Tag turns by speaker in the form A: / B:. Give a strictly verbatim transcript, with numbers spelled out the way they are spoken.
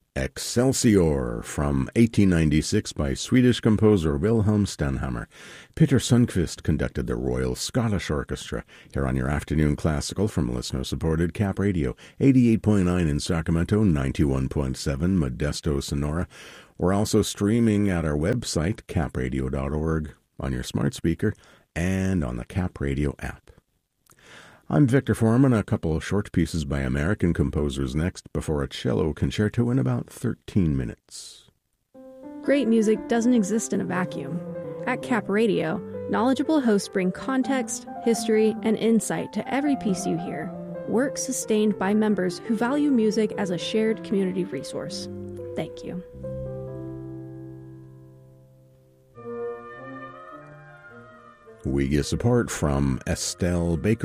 A: Excelsior from eighteen ninety-six by Swedish composer Wilhelm Stenhammar. Peter Sundqvist conducted the Royal Scottish Orchestra here on your afternoon classical from listener-supported Cap Radio, eighty-eight point nine in Sacramento, ninety-one point seven Modesto, Sonora. We're also streaming at our website, cap radio dot org, on your smart speaker, and on the Cap Radio app. I'm Victor Foreman. A couple of short pieces by American composers next before a cello concerto in about thirteen minutes.
B: Great music doesn't exist in a vacuum. At Cap Radio, knowledgeable hosts bring context, history, and insight to every piece you hear. Work sustained by members who value music as a shared community resource. Thank you.
A: We get support from Estelle Baker